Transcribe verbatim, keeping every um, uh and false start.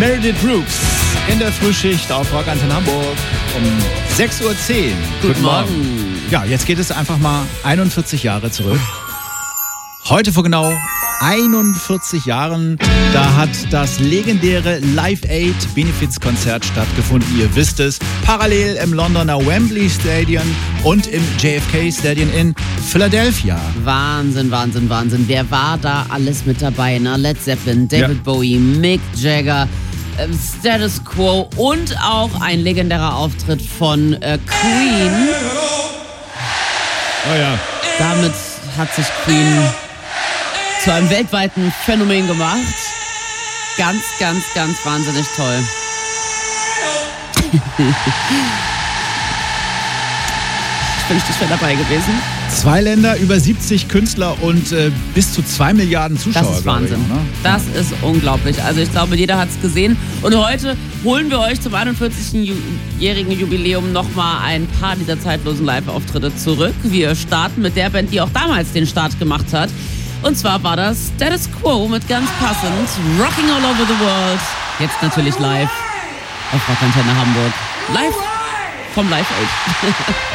Meredith Brooks in der Frühschicht auf Rock Antenne Hamburg um sechs Uhr zehn. Guten Morgen. Ja, jetzt geht es einfach mal einundvierzig Jahre zurück. Heute vor genau einundvierzig Jahren, da hat das legendäre Live Aid Benefizkonzert stattgefunden. Ihr wisst es, parallel im Londoner Wembley Stadium und im J F K Stadium in Philadelphia. Wahnsinn, Wahnsinn, Wahnsinn. Wer war da alles mit dabei? Ne? Led Zeppelin, David ja. Bowie, Mick Jagger, äh, Status Quo und auch ein legendärer Auftritt von äh, Queen. Oh ja. Damit hat sich Queen zu einem weltweiten Phänomen gemacht. Ganz, ganz, ganz wahnsinnig toll. Ich wünschte, ich wäre dabei gewesen. Zwei Länder, über siebzig Künstler und äh, bis zu zwei Milliarden Zuschauer. Das ist Wahnsinn. Ich, ne? Das ist unglaublich. Also ich glaube, jeder hat es gesehen. Und heute holen wir euch zum einundvierzigjährigen Jubiläum nochmal ein paar dieser zeitlosen Live-Auftritte zurück. Wir starten mit der Band, die auch damals den Start gemacht hat. Und zwar war das Status Quo mit ganz passend Rocking All Over the World. Jetzt natürlich live auf Rock Antenne Hamburg. Live vom Live Aid.